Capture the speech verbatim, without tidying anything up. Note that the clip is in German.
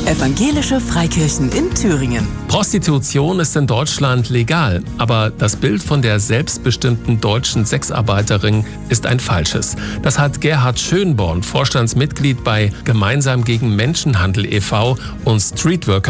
Evangelische Freikirchen in Thüringen. Prostitution ist in Deutschland legal, aber das Bild von der selbstbestimmten deutschen Sexarbeiterin ist ein falsches. Das hat Gerhard Schönborn, Vorstandsmitglied bei Gemeinsam gegen Menschenhandel e V und Streetworker